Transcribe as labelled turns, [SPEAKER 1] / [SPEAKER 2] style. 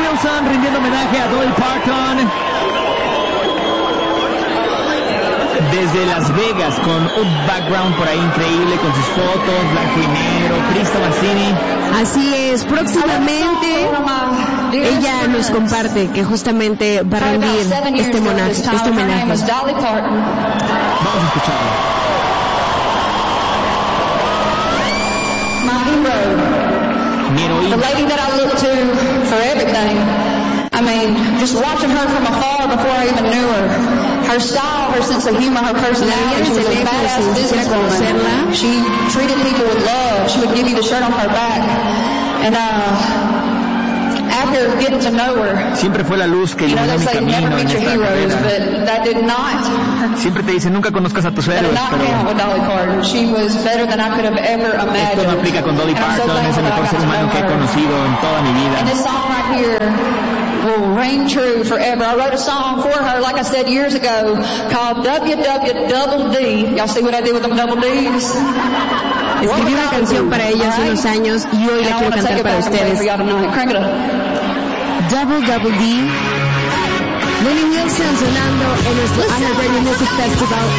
[SPEAKER 1] Wilson rindiendo homenaje a Dolly Parton desde Las Vegas, con un background por ahí increíble, con sus fotos, blanco y negro. Cristo Massini.
[SPEAKER 2] Así es, próximamente ella nos comparte que justamente va a rendir este homenaje.
[SPEAKER 1] Vamos a escucharlo. Mi heroína.
[SPEAKER 3] The lady that I look to for everything. I mean, just watching her from afar before I even knew her. Her style, her sense of humor, her personality. She was a badass businesswoman. She treated people with love. She would give you the shirt on her back. And after getting to know her,
[SPEAKER 1] siempre fue la luz que iluminó mi camino en esta carrera.
[SPEAKER 3] That did not.
[SPEAKER 1] Siempre te dicen, nunca conozcas a tus héroes, pero
[SPEAKER 3] she was better than I could have ever imagined.
[SPEAKER 1] Esto no aplica con Dolly Parton, es el mejor ser humano que he conocido en toda mi vida.
[SPEAKER 3] And this song right here will reign true forever. I wrote a song for her, like I said years ago, called WWD. Y'all see what I did with them double D's?
[SPEAKER 2] Escribí una canción para ella hace unos años y hoy la quiero cantar para ustedes. Double D. Lenny Wilson sonando en nuestro Honor Radio Music Festival